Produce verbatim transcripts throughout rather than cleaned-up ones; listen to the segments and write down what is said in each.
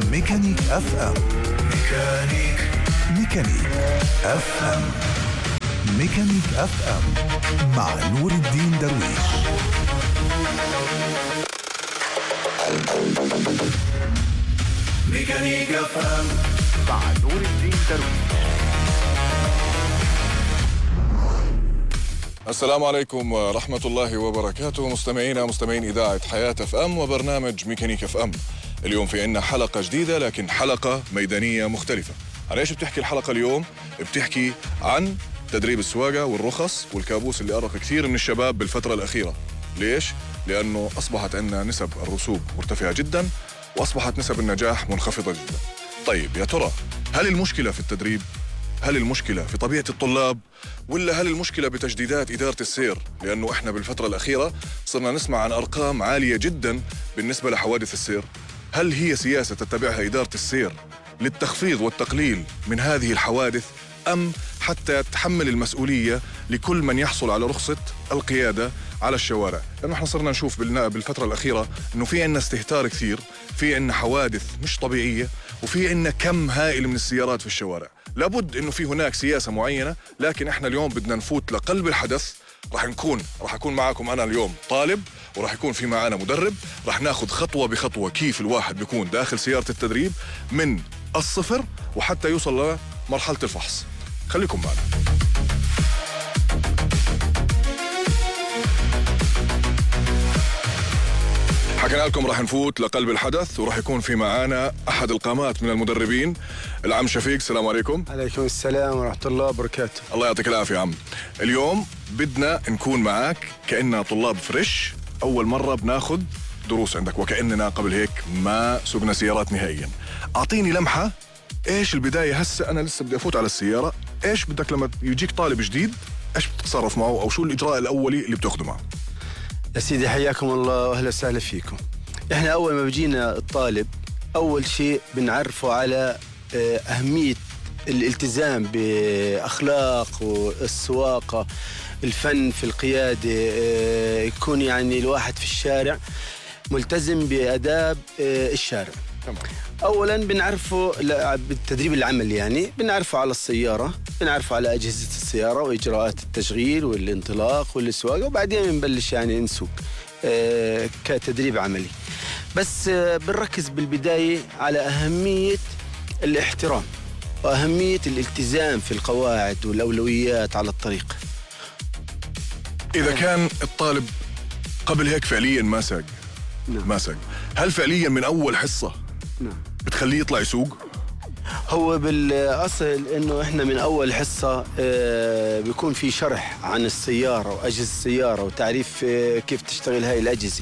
ميكانيك اف ام. ميكانيك ميكانيك اف ام. ميكانيك اف ام مع نور الدين درويش. ميكانيك اف ام مع نور الدين درويش. السلام عليكم ورحمة الله وبركاته مستمعينا مستمعين إذاعة حياة اف ام وبرنامج ميكانيك اف ام. اليوم في عنا حلقة جديدة لكن حلقة ميدانية مختلفة. عن ايش بتحكي الحلقة اليوم؟ بتحكي عن تدريب السواقة والرخص والكابوس اللي أرق كثير من الشباب بالفترة الأخيرة. ليش؟ لأنه أصبحت عنا نسب الرسوب مرتفعة جدا وأصبحت نسب النجاح منخفضة جدا. طيب يا ترى هل المشكلة في التدريب؟ هل المشكلة في طبيعة الطلاب؟ ولا هل المشكلة بتجديدات إدارة السير؟ لأنه إحنا بالفترة الأخيرة صرنا نسمع عن أرقام عالية جدا بالنسبة لحوادث السير. هل هي سياسة تتبعها إدارة السير للتخفيض والتقليل من هذه الحوادث، أم حتى تحمل المسؤولية لكل من يحصل على رخصة القيادة على الشوارع؟ لأنه احنا صرنا نشوف بالفترة الأخيرة أنه في عنا استهتار كثير، في عنا حوادث مش طبيعية، وفي عنا كم هائل من السيارات في الشوارع. لابد أنه في هناك سياسة معينة، لكن احنا اليوم بدنا نفوت لقلب الحدث. راح نكون راح أكون معاكم أنا اليوم طالب، وراح يكون في معانا مدرب. راح ناخذ خطوة بخطوة كيف الواحد بيكون داخل سيارة التدريب من الصفر وحتى يوصل لمرحلة الفحص. خليكم معنا. حكينا لكم راح نفوت لقلب الحدث، وراح يكون في معانا أحد القامات من المدربين، العم شفيق. السلام عليكم. عليكم السلام ورحمة الله وبركاته. الله يعطيك العافية عم. اليوم بدنا نكون معاك كأننا طلاب فريش، أول مرة بناخد دروس عندك، وكأننا قبل هيك ما سوقنا سيارات نهائيا. أعطيني لمحة، إيش البداية هسه؟ أنا لسه بدي أفوت على السيارة. إيش بدك لما يجيك طالب جديد؟ إيش بتتصرف معه، أو شو الإجراء الأولي اللي بتأخذه معه؟ يا سيدي حياكم الله وأهلا وسهلا فيكم. إحنا أول ما بيجينا الطالب أول شيء بنعرفه على أهمية الالتزام بأخلاق والسواقة، الفن في القيادة، يكون يعني الواحد في الشارع ملتزم بآداب الشارع. تمام. أولاً بنعرفه بالتدريب العملي، يعني بنعرفه على السيارة، بنعرفه على أجهزة السيارة وإجراءات التشغيل والانطلاق والسواقة، وبعدين بنبلش يعني نسوق آه كتدريب عملي. بس آه بنركز بالبداية على أهمية الاحترام وأهمية الالتزام في القواعد والأولويات على الطريق. إذا كان الطالب قبل هيك فعلياً ما ساق نعم. ما ساق، هل فعلياً من أول حصة نعم. بتخليه يطلع يسوق؟ هو بالأصل إنه إحنا من أول حصة آه بيكون في شرح عن السيارة وأجهزة السيارة وتعريف آه كيف تشتغل هاي الأجهزة،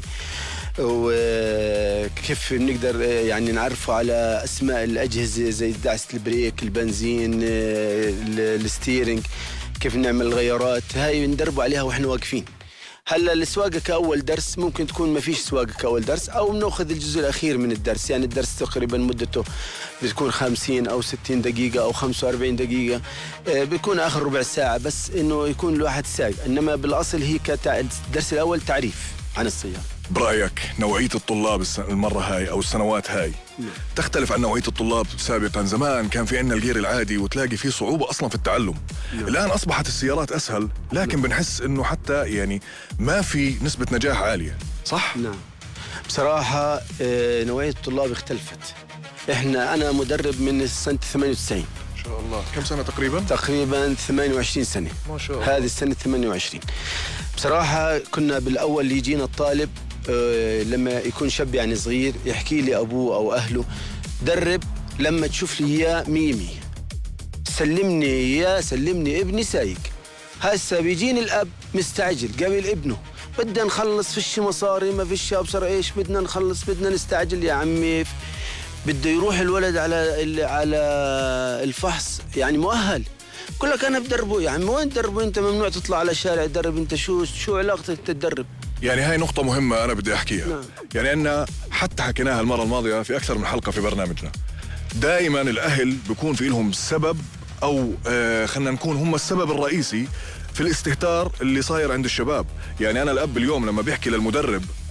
وكيف نقدر يعني نعرفه على أسماء الأجهزة زي دعسة البريك، البنزين، الستيرنج، كيف نعمل الغيارات. هاي بندربوا عليها وإحنا واقفين. هلا السواقة كأول درس ممكن تكون ما فيش سواقة كأول درس، أو بناخذ الجزء الأخير من الدرس، يعني الدرس تقريبا مدته بتكون خمسين أو ستين دقيقة أو خمسة وأربعين دقيقة، بيكون آخر ربع ساعة بس إنه يكون الواحد ساق. إنما بالأصل هي كتع... الدرس الأول تعريف عن السيارة. برأيك نوعية الطلاب المرة هاي أو السنوات هاي نعم. تختلف عن نوعية الطلاب سابقا؟ زمان كان في عنا الجير العادي وتلاقي فيه صعوبة أصلا في التعلم. نعم. الآن أصبحت السيارات أسهل، لكن نعم. بنحس إنه حتى يعني ما في نسبة نجاح عالية، صح؟ نعم. بصراحة نوعية الطلاب اختلفت. إحنا أنا مدرب من سنة ثمانية وتسعين. ما شاء الله. كم سنة تقريبا؟ تقريبا ثمانية وعشرين سنة. ما شاء الله. هذه السنة ثمانية وعشرين. بصراحة كنا بالأول اللي يجينا الطالب لما يكون شاب يعني صغير يحكي لي أبوه أو أهله درب لما تشوف لي إياه مية مية، سلمني إياه، سلمني ابني سايق. هسه بيجيني الأب مستعجل قبل ابنه، بدنا نخلص، فيش مصاري، ما فيش أبصر إيش، بدنا نخلص، بدنا نستعجل يا عمي. بده يروح الولد على على الفحص يعني مؤهل، كل لك أنا بدربه. يا عمي وين تدربه أنت؟ ممنوع تطلع على الشارع تدرب أنت. شو شو علاقتك تدرب؟ يعني هاي نقطة مهمة أنا بدي أحكيها. نعم. يعني أن حتى حكيناها المرة الماضية في أكثر من حلقة في برنامجنا. دائما الأهل بيكون في لهم سبب، أو آه خلينا نكون هم السبب الرئيسي في الاستهتار اللي صاير عند الشباب. يعني أنا الأب اليوم لما بيحكي للمدرب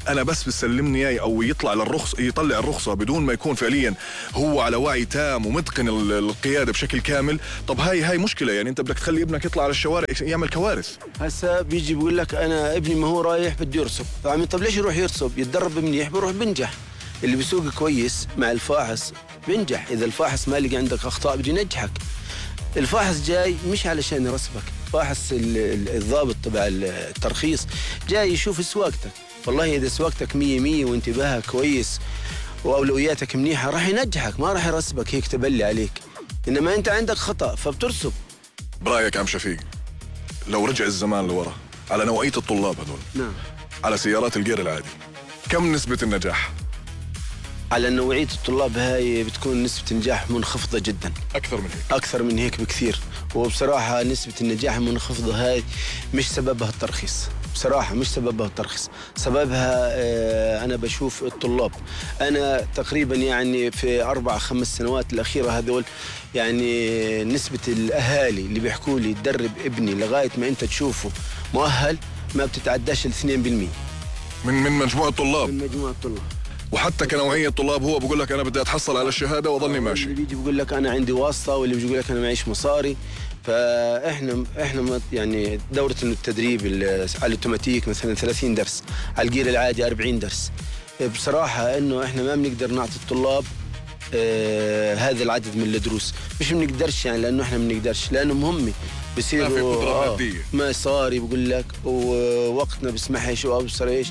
انا بس بسلمني اياه او يطلع للرخص يطلع الرخصه بدون ما يكون فعليا هو على وعي تام ومتقن القياده بشكل كامل. طب هاي هاي مشكله، يعني انت بدك تخلي ابنك يطلع على الشوارع يعمل كوارث. هسا بيجي بيقول لك انا ابني ما هو رايح بده يرسب، فعمي طب ليش يروح يرسب؟ يتدرب منيح بيروح بنجح. اللي بيسوق كويس مع الفاحص بنجح. اذا الفاحص ما لقى عندك اخطاء بده ينجحك. الفاحص جاي مش علشان يرسبك، فاحص الضابط تبع الترخيص جاي يشوف سواقتك. والله اذا سواقتك مية مية وانتباهك كويس واولوياتك منيحه راح ينجحك، ما راح يرسبك هيك تبلي عليك. انما انت عندك خطا فبترسب. برايك عم شفيق لو رجع الزمان لورا على نوعيه الطلاب هذول، نعم، على سيارات الجير العادي، كم نسبه النجاح؟ على نوعيه الطلاب هاي بتكون نسبه النجاح منخفضه جدا. اكثر من هيك؟ اكثر من هيك بكثير. وبصراحه نسبه النجاح المنخفضه هاي مش سببها الترخيص، بصراحه مش سببها الترخيص، سببها آه انا بشوف الطلاب. انا تقريبا يعني في اربع خمس سنوات الاخيره هذول يعني نسبه الاهالي اللي بيحكوا لي تدرب ابني لغايه ما انت تشوفه مؤهل ما بتتعداش ال اثنين بالمئة من من مجموع الطلاب. من مجموع الطلاب. وحتى كنوعيه طلاب هو بقول لك انا بدي اتحصل على الشهاده واضلني ماشي. اللي بيجي بقول لك انا عندي واسطه، واللي بيجي بقول لك انا معيش مصاري. فاحنا احنا يعني دوره التدريب على الاوتوماتيك مثلا ثلاثين درس، على الجير العادي أربعين درس. بصراحه انه احنا ما بنقدر نعطي الطلاب آه هذا العدد من الدروس، مش بنقدرش يعني لانه احنا ما بنقدرش، لانهم هم بصيروا ما في قدره ماديه، ما صاري بقول لك ووقتنا بسمحش او ابصر ايش.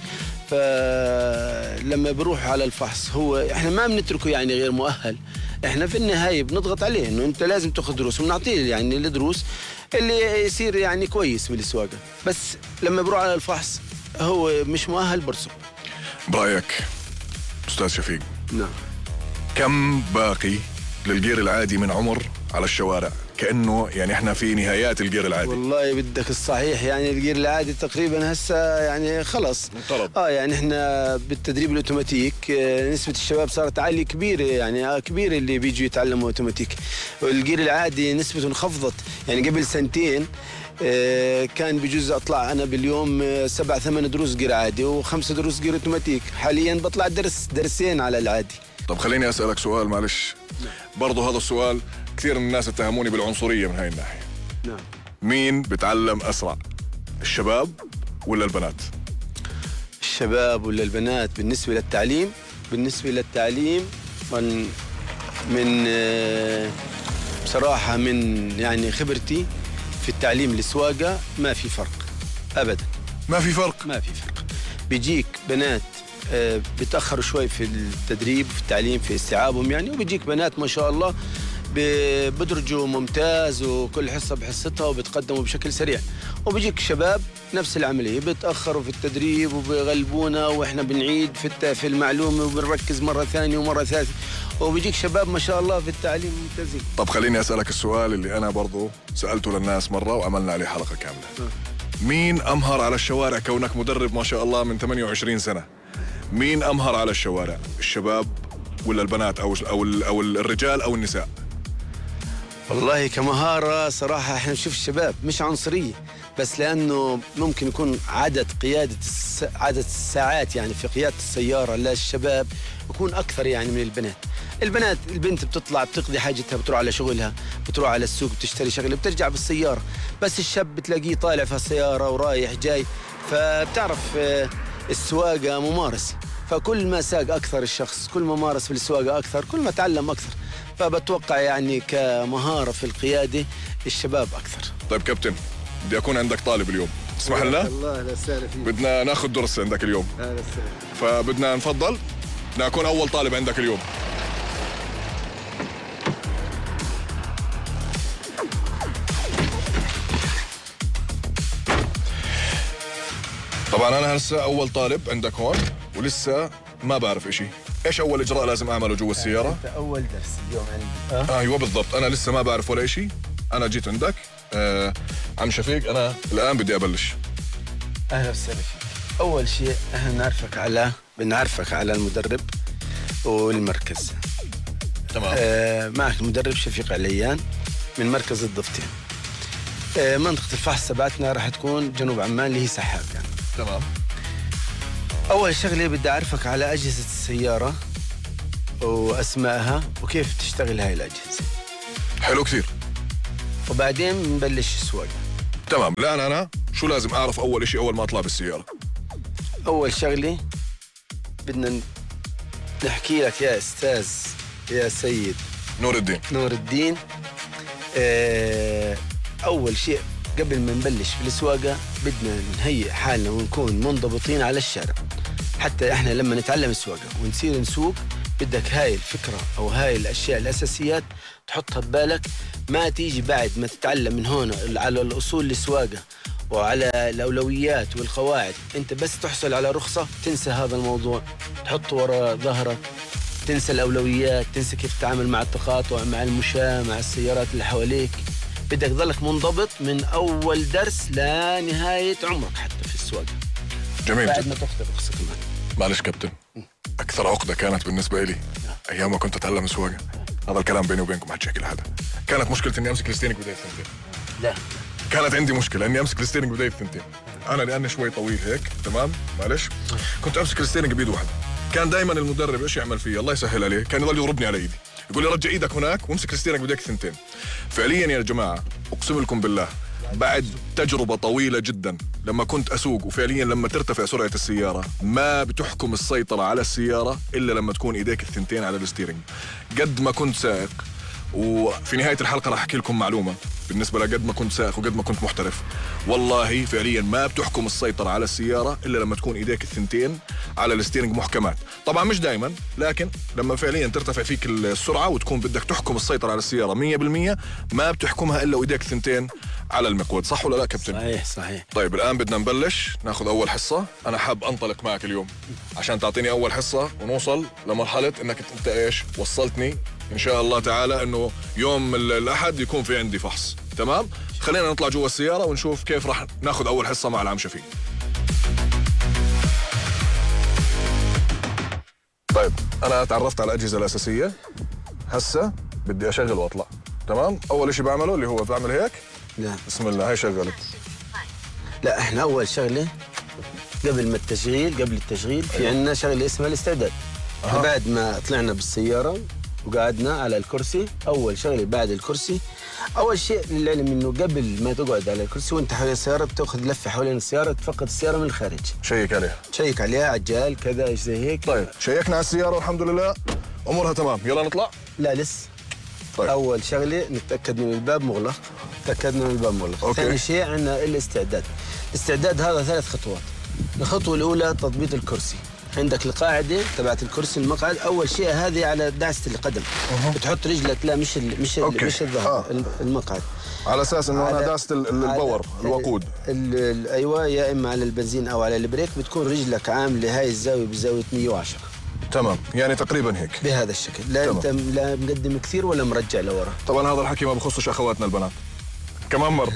فلما بروح على الفحص هو احنا ما بنتركه يعني غير مؤهل، احنا في النهايه بنضغط عليه انه انت لازم تاخذ دروس، وبنعطيه يعني الدروس اللي يصير يعني كويس بالسواقه. بس لما بروح على الفحص هو مش مؤهل برسب. برايك استاذ شفيق، نعم، كم باقي للجير العادي من عمر على الشوارع؟ كأنه يعني احنا في نهايات الجير العادي. والله بدك الصحيح يعني الجير العادي تقريبا هسه يعني خلص انطلب. اه يعني احنا بالتدريب الاوتوماتيك نسبة الشباب صارت عالية كبيرة، يعني كبيرة اللي بيجوا يتعلموا اوتوماتيك. والجير العادي نسبته انخفضت. يعني قبل سنتين آه كان بجوز اطلع انا باليوم آه سبع ثمان دروس جير عادي وخمسة دروس جير اوتوماتيك، حاليا بطلع درس درسين على العادي. طب خليني اسألك سؤال معلش. برضه هذا السؤال كثير من الناس اتهموني بالعنصرية من هاي الناحية. نعم. مين بتعلم أسرع؟ الشباب ولا البنات؟ الشباب ولا البنات؟ بالنسبة للتعليم بالنسبة للتعليم من من بصراحة من يعني خبرتي في التعليم السواقة ما في فرق أبدا. ما في فرق؟ ما في فرق. بيجيك بنات بتأخروا شوي في التدريب وفي التعليم في استيعابهم يعني، وبيجيك بنات ما شاء الله بدرجوا ممتاز وكل حصة بحصتها وبتقدموا بشكل سريع. وبيجيك شباب نفس العملية بتأخروا في التدريب وبيغلبونا وإحنا بنعيد في في المعلومة وبنركز مرة ثانية ومرة ثالثة. وبيجيك شباب ما شاء الله في التعليم ممتازين. طب خليني أسألك السؤال اللي أنا برضو سألته للناس مرة وعملنا عليه حلقة كاملة. أه. مين أمهر على الشوارع كونك مدرب ما شاء الله من ثمانية وعشرين سنة؟ مين أمهر على الشوارع؟ الشباب ولا البنات أو أو أو الرجال أو النساء؟ والله كمهارة صراحة احنا نشوف الشباب، مش عنصرية، بس لأنه ممكن يكون عدد قيادة الس... عدد الساعات يعني في قيادة السيارة للشباب يكون أكثر يعني من البنات. البنات البنت بتطلع بتقضي حاجتها بتروح على شغلها، بتروح على السوق بتشتري شغله بترجع بالسيارة. بس الشاب بتلاقيه طالع في السيارة ورايح جاي، فبتعرف السواقة ممارسة، فكل ما ساق أكثر الشخص كل ما مارس في السواقة أكثر كل ما تعلم أكثر. فبتوقع يعني كمهارة في القيادة الشباب أكثر. طيب كابتن بدي أكون عندك طالب اليوم، تسمح لنا؟ الله لا سهل فيك. بدنا ناخذ درس عندك اليوم. لا سهل. فبدنا نفضل بدنا أكون أول طالب عندك اليوم. طبعا أنا هسه أول طالب عندك هون ولسه ما بعرف إشي. ايش اول اجراء لازم اعمله جوا السياره؟ انت اول درس اليوم عندي. اه ايوه بالضبط، انا لسه ما بعرف ولا شيء. انا جيت عندك آه عم شفيق، انا الان بدي ابلش. اهلا وسهلا فيك. اول شيء احنا بنعرفك على بنعرفك على المدرب والمركز. تمام. آه معك المدرب شفيق عليان من مركز الضفتين. آه منطقه الفحص تبعتنا راح تكون جنوب عمان اللي هي سحاب يعني. تمام. أول شغلة بدي أعرفك على أجهزة السيارة وأسمائها وكيف تشتغل هاي الأجهزة. حلو كثير. وبعدين نبلش السواقة. تمام. الآن أنا شو لازم أعرف أول إشي أول ما أطلع بالسيارة؟ أول شغلة بدنا نحكي لك يا أستاذ يا سيد نور الدين نور الدين أول شيء قبل ما نبلش في السواقة بدنا نهيئ حالنا ونكون منضبطين على الشارع. حتى إحنا لما نتعلم السواقة ونصير نسوق بدك هاي الفكرة أو هاي الأشياء الأساسيات تحطها ببالك، ما تيجي بعد ما تتعلم من هون على الأصول السواقة وعلى الأولويات والقواعد أنت بس تحصل على رخصة تنسى هذا الموضوع، تحط وراء ظهرك، تنسى الأولويات، تنسى كيف تتعامل مع التقاطع مع المشاة مع السيارات اللي حواليك. بدك ظلك منضبط من أول درس لنهاية عمرك حتى في السواقة. جميل بعد جدا. ما تاخذ الرخصة كمان. معلش كابتن، أكثر عقدة كانت بالنسبة لي أيام ما كنت أتعلم السواقة، هذا الكلام بيني وبينكم ما حتشكي لحدا، كانت مشكلتي إني أمسك الستيرنج بداية الثنتين. لا كانت عندي مشكلة إني أمسك الستيرنج بداية الثنتين. أنا لأني شوي طويل هيك تمام معلش كنت أمسك الستيرنج بيد واحدة. كان دائما المدرب إيش يعمل فيه الله يسهل عليه، كان يضل يضربني على إيدي يقول لي رجع إيدك هناك وامسك الستيرنج بداية الثنتين. فعليا يا جماعة أقسم لكم بالله بعد تجربة طويلة جدا لما كنت أسوق وفعليا لما ترتفع سرعة السيارة ما بتحكم السيطرة على السيارة إلا لما تكون إيديك الثنتين على الستيرنج. قد ما كنت سائق، وفي نهاية الحلقة راح أحكي لكم معلومة بالنسبة لقد ما كنت سائق وقد ما كنت محترف، والله فعليا ما بتحكم السيطرة على السيارة إلا لما تكون إيديك الثنتين على الستيرنج محكمات. طبعا مش دايما، لكن لما فعليا ترتفع فيك السرعة وتكون بدك تحكم السيطرة على السيارة مية بالمية ما بتحكمها إلا وإيديك الثنتين على المقود. صح ولا لا كابتن؟ صحيح صحيح. طيب الآن بدنا نبلش ناخذ أول حصة. أنا حاب أنطلق معك اليوم عشان تعطيني أول حصة ونوصل لمرحلة إنك أنت إيش وصلتني إن شاء الله تعالى إنه يوم الأحد يكون في عندي فحص. تمام؟ خلينا نطلع جوا السيارة ونشوف كيف راح ناخذ أول حصة مع العم شفيق. طيب أنا تعرفت على الأجهزة الأساسية، هسه بدي أشغل وأطلع. تمام؟ أول إشي بعمله اللي هو بعمل هيك. لا بسم الله هاي شغلت. لا احنا أول شغلة قبل ما التشغيل قبل التشغيل في أيوة. عندنا شغلة اسمها الاستعداد. أه. بعد ما طلعنا بالسيارة وقعدنا على الكرسي، أول شغلة بعد الكرسي أول شيء للعلم إنه قبل ما تقعد على الكرسي وأنت حوالين السيارة بتأخذ لفة حوالين السيارة تفقد السيارة من الخارج. شيك عليها. شيك عليها عجال كذا إيش زي هيك. طيب شيكنا على السيارة والحمد لله أمورها تمام، يلا نطلع. لا لسه. طيب. أول شغلة نتأكد من الباب مغلق، تأكدنا من الباب مغلق. ثاني شيء عندنا الاستعداد. الاستعداد هذا ثلاث خطوات. الخطوة الأولى تضبيط الكرسي. عندك القاعدة تبعت الكرسي المقعد، أول شيء هذه على دعسة القدم. أه. بتحط رجلك لا مش ال مش ال مش الظهر آه. المقعد. على أساس إنه أنا دعسة الباور الوقود. ال ال أيوة يا إما على البنزين أو على البريك بتكون رجلك عاملة هاي الزاوية بزاوية مية وعشرة. تمام، يعني تقريبا هيك بهذا الشكل. لا تمام. أنت لا مقدم كثير ولا مرجع لورا. طبعا هذا الحكي ما بخصش أخواتنا البنات كمان مرة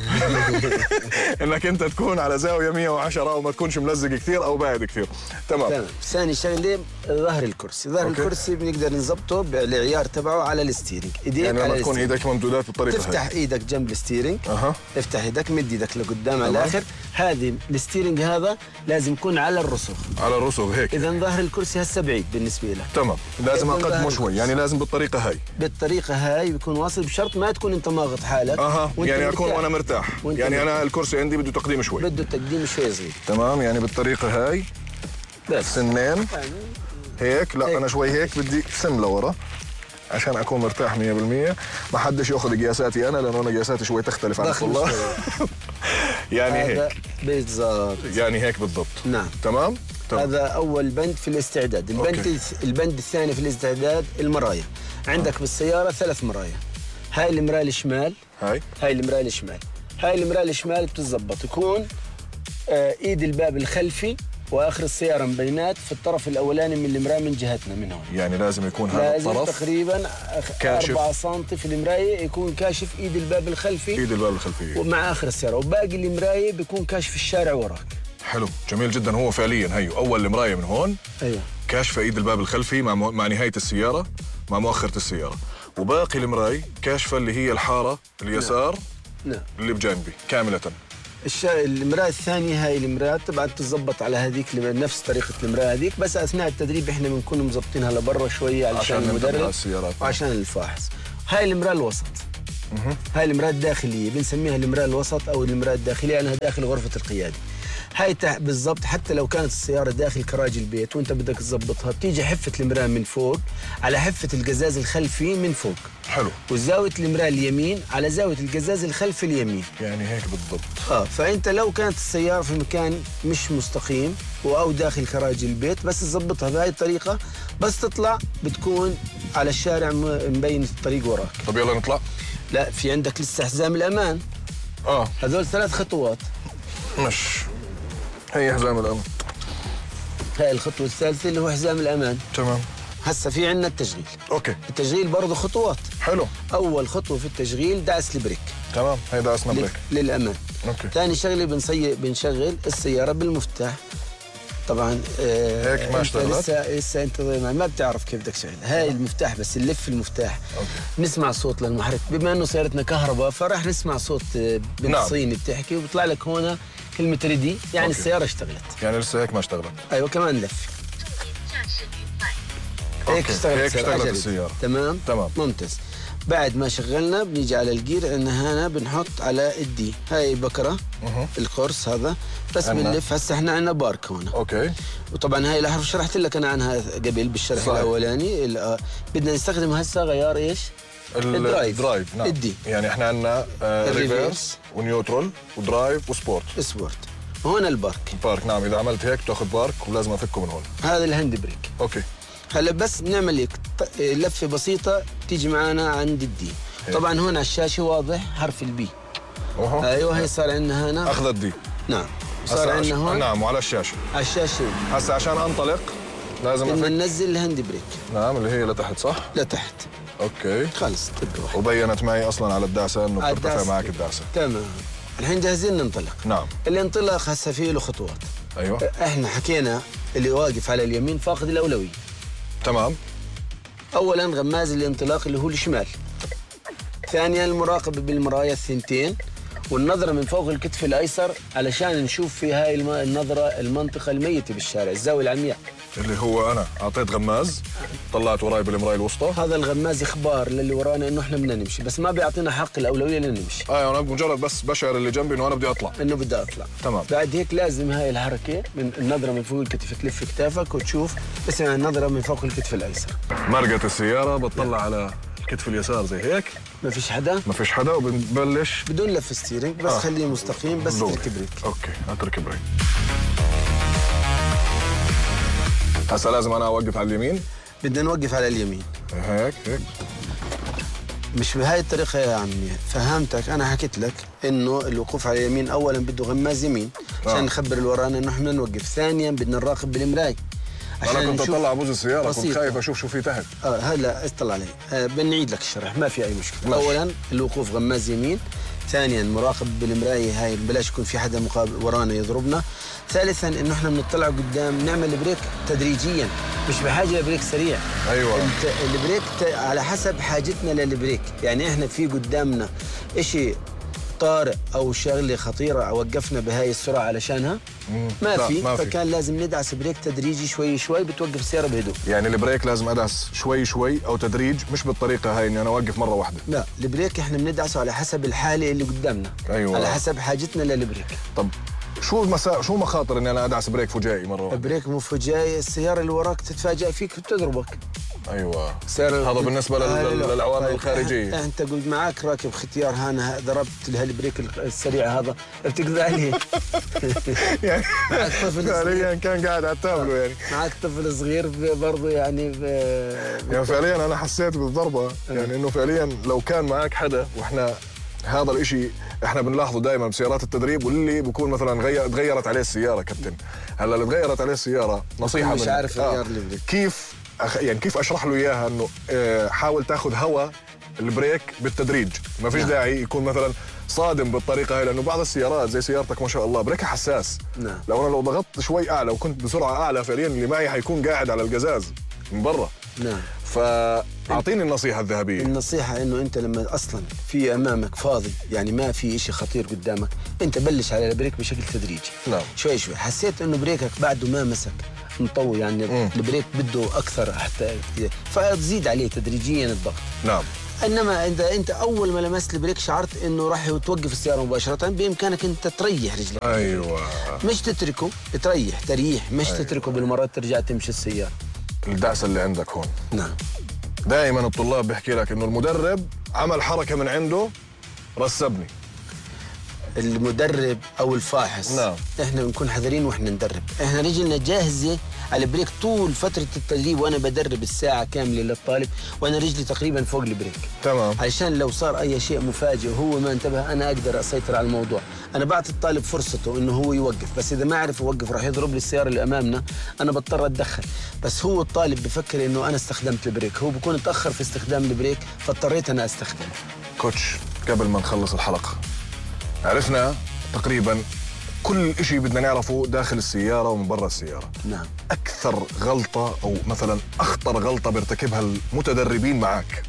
انك انت تكون على زاوية مية وعشرة وما تكونش ملزق كثير او باعد كثير. تمام. تمام. ثاني شغله ظهر الكرسي، ظهر أوكي. الكرسي بنقدر نظبطه بالعيار تبعه على الستيرنج، ايديك يعني على لما تكون ايدك ممدودات بالطريقة تفتح هاي. ايدك جنب الستيرنج. اها افتح ايدك مد ايدك لقدام على الاخر. هذه الستيرنج هذا لازم يكون على الرسغ. على الرسغ هيك. اذا ظهر الكرسي هسه بعيد بالنسبة لك. تمام، لازم اقدمه شوي، يعني لازم بالطريقة هاي. بالطريقة هاي بيكون واصل بشرط ما تكون انت ماغط حالك. اها يعني اكون وانا مرتاح. يعني انا الكرسي عندي بده تقديم شوي. بده تقديم شوي صغير. تمام، يعني بالطريقه هاي بس سنين هيك. لا هيك. انا شوي هيك بدي سن لورا عشان اكون مرتاح مية بالمية. ما حدش ياخذ قياساتي انا لانه انا قياساتي شوي تختلف عن الله. يعني هيك بالضبط، يعني هيك بالضبط. نعم تمام. طبعا. هذا اول بند في الاستعداد. البند أوكي. البند الثاني في الاستعداد المرايا. عندك آه. بالسياره ثلاث مرايا. هاي المرايه الشمال، هاي هاي المرايه الشمال هاي المرايه الشمال بتتظبط يكون آه ايد الباب الخلفي واخر السياره مبينات في الطرف الاولاني من المرايه من جهتنا من هون. يعني لازم يكون هذا لازم الطرف تقريبا كاشف أربعة سنتي في المرايه يكون كاشف ايد الباب الخلفي. ايد الباب الخلفي ومع اخر السياره، وباقي المرايه بيكون كاشف الشارع وراك. حلو جميل جدا. هو فعليا هي اول المرايه من هون ايوه كاشفه ايد الباب الخلفي مع مع نهايه السياره مع مؤخره السياره، وباقي المراي كاشفه اللي هي الحاره اليسار نعم. اللي بجانبي كامله. الش... المرآة الثانية هاي المرآة طبعا تتظبط على هذيك نفس طريقة المرآة هذيك، بس أثناء التدريب إحنا بنكون مظبطينها لبرا شوية علشان عشان المدرب وعشان الفاحص. هاي المرآة الوسط. هاي المرآة الداخلية بنسميها المرآة الوسط أو المرآة الداخلية لأنها داخل غرفة القيادة. هاي بالضبط حتى لو كانت السيارة داخل كراج البيت وانت بدك تظبطها بتيجي حفة المرآة من فوق على حفة القزاز الخلفي من فوق. حلو. وزاوية المرآة اليمين على زاوية القزاز الخلفي اليمين. يعني هيك بالضبط. اه فانت لو كانت السيارة في مكان مش مستقيم او داخل كراج البيت بس تظبطها بهاي الطريقة، بس تطلع بتكون على الشارع مبين الطريق وراك. طب يلا نطلع. لا في عندك لسه حزام الأمان. اه هذول ثلاث خطوات. مش هي حزام الأمان. هاي الخطوة الثالثة اللي هو حزام الأمان. تمام. هسا في عندنا التشغيل. اوكي. التشغيل برضه خطوات. حلو. أول خطوة في التشغيل دعس البريك. تمام، هي دعسنا بريك. للأمان. اوكي. ثاني شغلة بنصي بنشغل السيارة بالمفتاح. طبعا آه هيك ما اشتغلت. لسه لسه انت ما بتعرف كيف بدك تشغل. هاي المفتاح بس نلف المفتاح. اوكي. نسمع صوت للمحرك، بما انه سيارتنا كهرباء فراح نسمع صوت بنت نعم. صيني بتحكي وبيطلع لك هون كلمة ريدي، يعني أوكي. السيارة اشتغلت. يعني لسه هيك ما اشتغلت. ايوه كمان لف. هيك اشتغلت, هيك اشتغلت السيارة. تمام؟ تمام. ممتاز. بعد ما شغلنا بنيجي على الجير، عندنا هنا بنحط على الدي، هاي بكرة مه. القرص هذا بس أنا. بنلف. هسه احنا عندنا بارك هون. اوكي. وطبعا هاي الاحرف شرحت لك انا عنها قبل بالشرح صحيح. الاولاني. ال- بدنا نستخدم هسه غيار ايش؟ الدرايف. درايف نعم. الدي. يعني احنا عندنا آه ريفيرس ونيوترال ودرايف وسبورت. سبورت. هون البارك. بارك نعم، اذا عملت هيك بتاخذ بارك ولازم افكه من هون. هذا الهاند بريك. اوكي. هلا بس بنعمل هيك ط- لفه بسيطه تيجي معنا عند الدي. هيك. طبعا هون على الشاشه واضح حرف البي. أوه. ايوه هي صار عندنا هنا. اخذت دي. نعم. هسا صار عش- عندنا هون نعم، وعلى الشاشه على الشاشه هسا عشان انطلق لازم بدنا افك. ننزل الهاند بريك نعم، اللي هي لتحت صح؟ لتحت. اوكي. خلص طب واحد. وبينت معي اصلا على الدعسه انه على بترتفع الدعسة. معك الدعسه. تمام. الحين جاهزين ننطلق. نعم. الانطلاق هسه فيه له خطوات. ايوه. احنا حكينا اللي واقف على اليمين فاقد الاولويه. تمام. اولا غماز الانطلاق اللي هو الشمال. ثانيا المراقبه بالمرايا الثنتين والنظره من فوق الكتف الايسر علشان نشوف في هاي الم- النظره المنطقه الميته بالشارع، الزاويه العمياء. اللي هو انا اعطيت غماز، طلعت وراي بالمرايه الوسطى. هذا الغماز اخبار للي ورانا انه احنا بدنا نمشي، بس ما بيعطينا حق الاولويه لنمشي. اه انا مجرد بس بشعر اللي جنبي انه انا بدي اطلع. انه بدي اطلع. تمام. بعد هيك لازم هاي الحركه من النظره من فوق الكتف تلف كتافك وتشوف اسمها النظره من فوق الكتف الايسر. مرقت السياره بتطلع على الكتف اليسار زي هيك، ما فيش حدا ما فيش حدا وبنبلش بدون لف ستيرنج بس آه. خليه مستقيم بس دور. تركب بريك. اوكي اترك بريك. هسا لازم انا اوقف على اليمين. بدنا نوقف على اليمين. هيك هيك. مش بهاي الطريقة يا عمي، فهمتك. أنا حكيت لك إنه الوقوف على اليمين أولاً بده غماز يمين عشان آه. نخبر اللي ورانا إنه إحنا نوقف، ثانياً بدنا نراقب بالمراية انا كنت نشوف- اطلع بوز السياره، كنت بسيطة. خايف اشوف شو في تحت. آه هلا اطلع علي. آه بنعيد لك الشرح ما في أي مشكلة. ماشي. أولاً الوقوف غماز يمين، ثانياً مراقب بالمراية هاي بلاش يكون في حدا مقابل ورانا يضربنا، ثالثاً إنه إحنا بنطلع قدام نعمل بريك تدريجياً مش بحاجة لبريك سريع. ايوه. انت البريك ت- على حسب حاجتنا للبريك، يعني احنا في قدامنا اشي طارئ او شغله خطيره وقفنا بهاي السرعه علشانها ما لا، في، ما في. فكان لازم ندعس بريك تدريجي شوي شوي بتوقف السياره بهدوء. يعني البريك لازم ادعس شوي شوي او تدريج، مش بالطريقه هاي اني انا اوقف مره واحده. لا البريك احنا بندعسه على حسب الحاله اللي قدامنا. أيوة. على حسب حاجتنا للبريك. طب شو مسا... شو مخاطر اني انا ادعس بريك فجائي مره واحده؟ بريك مفاجئ، السياره اللي وراك تتفاجئ فيك بتضربك. ايوه. سيارة هذا بالنسبه لل... آه، لا. للعوامل طيب، الخارجيه. انت قلت معك راكب ختيار هانا ضربت الهالبريك السريع هذا بتقضي عليه. يعني معك طفل فعليا كان قاعد على التابلو يعني. معك طفل صغير برضه يعني ب... يعني فعليا انا حسيت بالضربه، يعني انه فعليا لو كان معك حدا، واحنا هذا الاشي احنا بنلاحظه دائما بسيارات التدريب، واللي بكون مثلا غير تغيرت عليه السياره كابتن. هلا اللي تغيرت عليه السياره نصيحه مش منك. عارف يغير البريك. كيف أخ... يعني كيف اشرح له اياها انه آه، حاول تاخذ هوا البريك بالتدريج، ما فيش نعم. داعي يكون مثلا صادم بالطريقه هاي، لانه بعض السيارات زي سيارتك ما شاء الله بريكها حساس. نعم. لو انا لو ضغطت شوي اعلى وكنت بسرعه اعلى فعليا اللي معي حيكون قاعد على القزاز من برا. نعم. ف اعطيني النصيحه الذهبيه. النصيحه انه انت لما اصلا في امامك فاضي، يعني ما في شيء خطير قدامك، انت بلش على البريك بشكل تدريجي. نعم. شوي شوي حسيت انه بريكك بعده ما مسك مطول، يعني مم. البريك بده اكثر حتى، فتزيد عليه تدريجيا الضغط. نعم. انما اذا انت اول ما لمست البريك شعرت انه راح توقف السياره مباشره، بامكانك انت تريح رجلك. ايوه. مش تتركه، تريح تريح، مش أيوة. تتركه بالمرات ترجع تمشي السياره. الدعسه اللي عندك هون. نعم. دائما الطلاب بيحكي لك انه المدرب عمل حركه من عنده رسبني. المدرب او الفاحص، نعم. احنا بنكون حذرين واحنا ندرب، احنا رجلنا جاهزه على البريك طول فتره التدريب، وانا بدرب الساعه كامله للطالب وانا رجلي تقريبا فوق البريك. تمام. علشان لو صار اي شيء مفاجئ وهو ما انتبه انا اقدر اسيطر على الموضوع. انا بعطي الطالب فرصته انه هو يوقف، بس اذا ما عرف يوقف راح يضرب لي السياره اللي امامنا، انا بضطر اتدخل. بس هو الطالب بفكر انه انا استخدمت البريك، هو بكون تاخر في استخدام البريك فاضطريت انا استخدمه. كوتش، قبل ما نخلص الحلقه عرفنا تقريبا كل شيء بدنا نعرفه داخل السيارة ومن برا السيارة. نعم. أكثر غلطة أو مثلا أخطر غلطة بيرتكبها المتدربين معك؟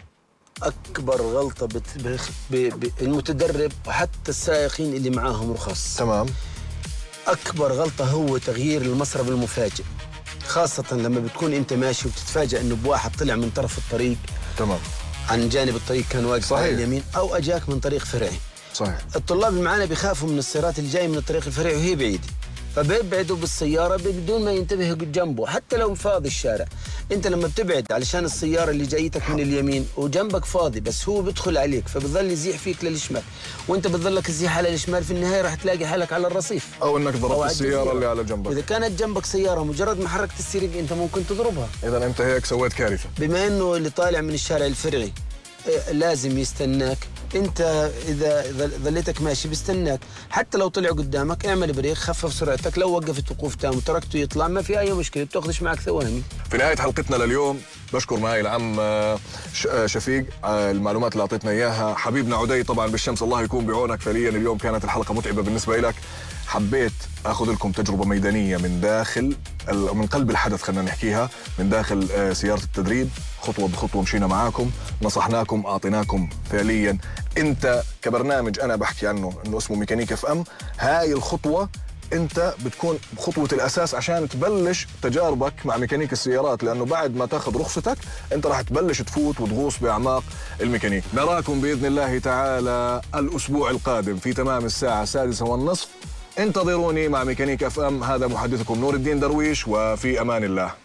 أكبر غلطة بت... بخ... ب... ب... المتدرب وحتى السائقين اللي معاهم رخص. تمام. أكبر غلطة هو تغيير المسرب المفاجئ، خاصة لما بتكون أنت ماشي وبتتفاجأ إنه بواحد طلع من طرف الطريق. تمام. عن جانب الطريق كان واقف على اليمين، أو أجاك من طريق فرعي. صحيح. الطلاب اللي معانا بيخافوا من السيارات اللي جايه من الطريق الفرعي وهي بعيده، فبيبعدوا بالسياره بدون ما ينتبهوا جنبه حتى لو فاضي الشارع. انت لما بتبعد علشان السياره اللي جايتك من اليمين وجنبك فاضي، بس هو بيدخل عليك فبظل يزيح فيك للشمال، وانت بتظلك تزيح على الشمال، في النهايه راح تلاقي حالك على الرصيف او انك ضربت السياره اللي على جنبك. اذا كانت جنبك سياره مجرد ما حركت السيرك انت ممكن تضربها. اذا انت هيك سويت كارثه. بما انه اللي طالع من الشارع الفرعي لازم يستناك، انت اذا ظليتك ماشي بيستناك، حتى لو طلع قدامك اعمل بريك، خفف سرعتك، لو وقفت وقوف تام وتركته يطلع ما في اي مشكله، بتاخذش معك ثواني. في نهايه حلقتنا لليوم بشكر معي العم شفيق على المعلومات اللي اعطيتنا اياها. حبيبنا عدي طبعا بالشمس الله يكون بعونك، فعليا اليوم كانت الحلقه متعبه بالنسبه لك. حبيت اخذ لكم تجربه ميدانيه من داخل من قلب الحدث، خلينا نحكيها من داخل سياره التدريب، خطوه بخطوه مشينا معاكم، نصحناكم، اعطيناكم فعليا. انت كبرنامج انا بحكي عنه انه اسمه ميكانيك اف ام، هاي الخطوه انت بتكون خطوه الاساس عشان تبلش تجاربك مع ميكانيك السيارات، لانه بعد ما تاخذ رخصتك انت راح تبلش تفوت وتغوص باعماق الميكانيك. نراكم باذن الله تعالى الاسبوع القادم في تمام الساعه السادسه والنصف. انتظروني مع ميكانيك اف ام. هذا محدثكم نور الدين درويش، وفي امان الله.